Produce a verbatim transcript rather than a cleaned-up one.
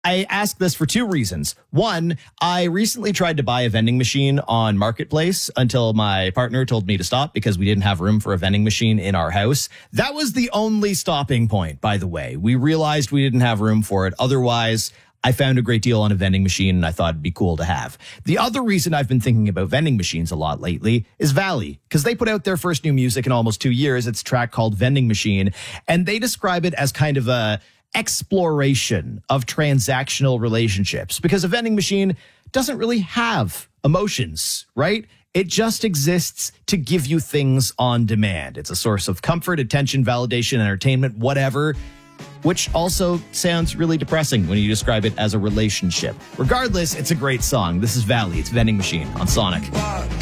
I ask this for two reasons. One, I recently tried to buy a vending machine on Marketplace until my partner told me to stop because we didn't have room for a vending machine in our house. That was the only stopping point, by the way. We realized we didn't have room for it. Otherwise, I found a great deal on a vending machine and I thought it'd be cool to have. The other reason I've been thinking about vending machines a lot lately is Valley, because they put out their first new music in almost two years. It's a track called Vending Machine, and they describe it as kind of a exploration of transactional relationships, because a vending machine doesn't really have emotions, right? It just exists to give you things on demand. It's a source of comfort, attention, validation, entertainment, whatever, which also sounds really depressing when you describe it as a relationship. Regardless, it's a great song. This is Valley. It's Vending Machine on Sonic.